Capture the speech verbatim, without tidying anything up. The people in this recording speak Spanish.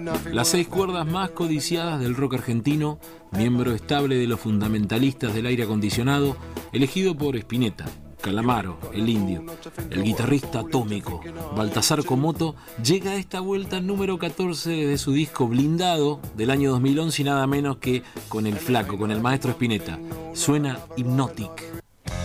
Las seis cuerdas más codiciadas del rock argentino, miembro estable de los fundamentalistas del aire acondicionado, elegido por Spinetta, Calamaro, el Indio, el guitarrista atómico Baltasar Comoto, llega a esta vuelta número catorce de su disco Blindado del año dos mil once y nada menos que con el flaco, con el maestro Spinetta. Suena Hypnotic.